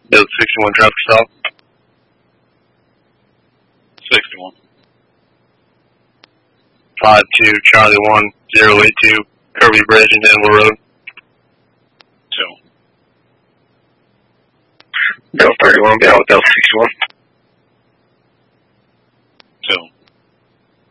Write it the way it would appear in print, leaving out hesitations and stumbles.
Delta 61 traffic stop. 61. 52 Charlie 1082 Kirby Bridge and Denver Road. 2. Delta 31, be out with Delta 61.